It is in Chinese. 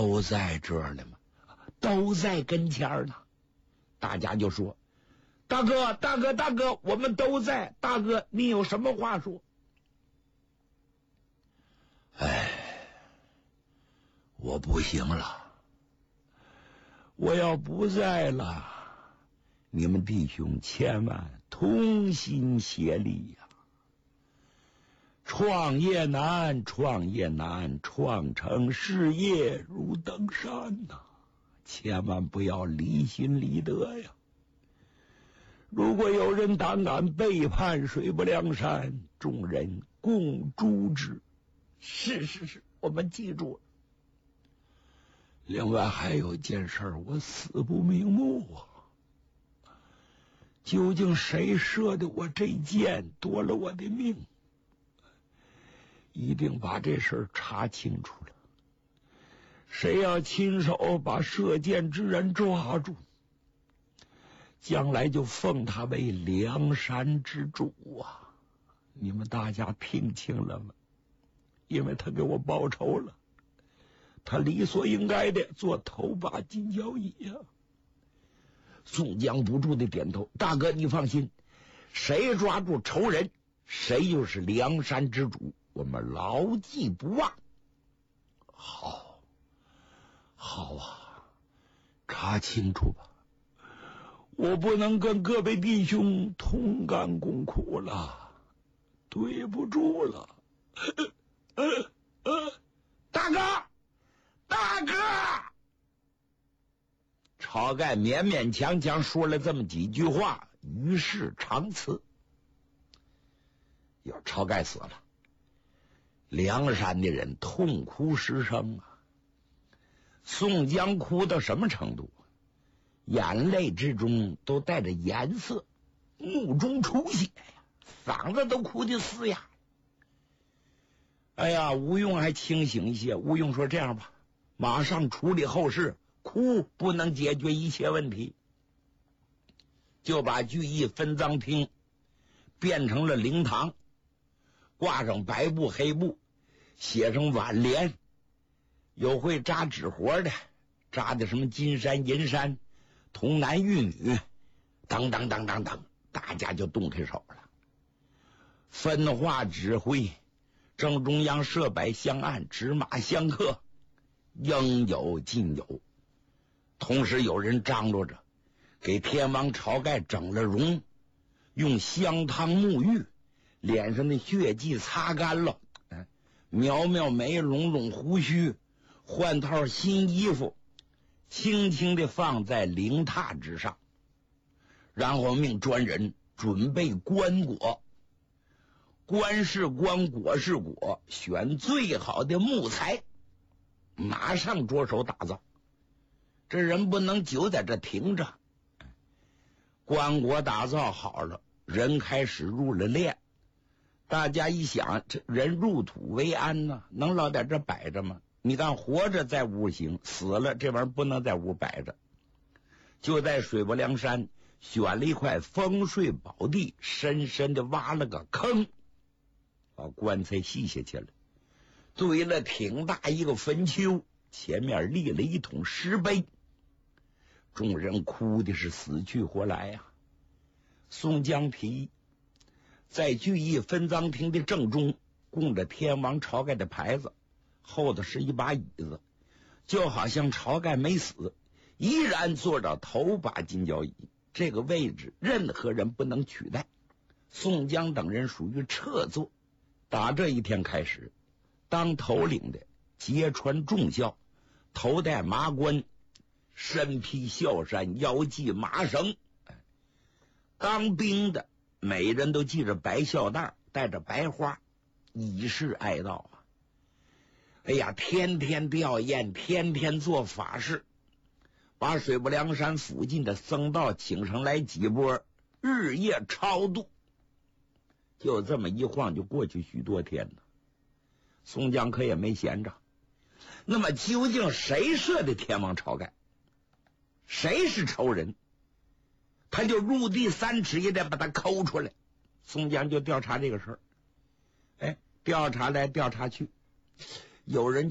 都在这儿呢吗？都在跟前呢。大家就说：大哥，大哥，大哥，我们都在。大哥，你有什么话说？我不行了，我要不在了，你们弟兄千万同心协力呀！创业难，创业难，创成事业如登山呐！千万不要离心离德呀！如果有人胆敢背叛水泊梁山，众人共诛之。是，我们记住了。另外还有一件事我死不瞑目啊！究竟谁射的我这箭，夺了我的命？一定把这事查清楚了。谁要亲手把射箭之人抓住，将来就封他为梁山之主啊！你们大家听清了吗？因为他给我报仇了，他理所应该的做头把金交椅呀！宋江不住的点头：大哥你放心，谁抓住仇人，谁就是梁山之主，我们牢记不忘。好啊，查清楚吧，我不能跟各位弟兄同甘共苦了，对不住了。大哥，大哥！晁盖勉勉强强说了这么几句话，于是长辞。要晁盖死了，梁山的人痛哭失声啊！宋江哭到什么程度？眼泪之中都带着颜色，目中出血呀，嗓子都哭得嘶哑。哎呀，吴用还清醒一些。吴用说：这样吧，马上处理后事，哭不能解决一切问题，就把聚义分赃厅变成了灵堂，挂上白布黑布，写上挽联，有会扎纸活的，扎的什么金山银山童男玉女等等等等等，大家就动开手了。分化指挥，正中央设摆香案，纸马相克，应有尽有。同时有人张罗着给天王晁盖整了容，用香汤沐浴，脸上的血迹擦干了，描描眉，拢拢胡须，换套新衣服，轻轻地放在灵榻之上，然后命专人准备棺椁，棺是棺，椁是椁，选最好的木材，马上着手打造。这人不能久在这停着。棺椁打造好了，人开始入了殓。大家一想，这人入土为安呢，能老在这摆着吗？你看活着在屋行，死了这玩意儿不能在屋摆着。就在水泊梁山选了一块风水宝地，深深的挖了个坑，把棺材系下去了，堆了挺大一个坟丘，前面立了一桶石碑。众人哭的是死去活来呀。宋江提议，在聚义分赃厅的正中供着天王晁盖的牌子，后头是一把椅子，就好像晁盖没死，依然坐着头把金交椅，这个位置任何人不能取代。宋江等人属于撤座。打这一天开始，当头领的揭穿重孝，头戴麻冠，身披孝衫，腰系麻绳。当兵的每人都系着白孝带，带着白花，以示哀悼啊！哎呀，天天吊唁，天天做法事，把水泊梁山附近的僧道请上来几波，日夜超度。就这么一晃就过去许多天了。宋江可也没闲着。那么究竟谁射的天王晁盖？谁是仇人？他就入地3尺也得把他抠出来。宋江就调查这个事儿。调查来调查去，有人